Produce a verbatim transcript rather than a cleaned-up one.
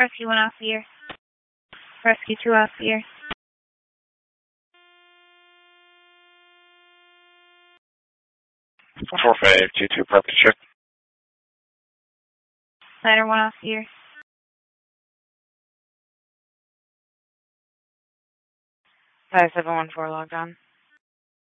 Rescue one off the air. Rescue two off the air. four five two two, property check. Ladder one off the air. five seven one four logged on.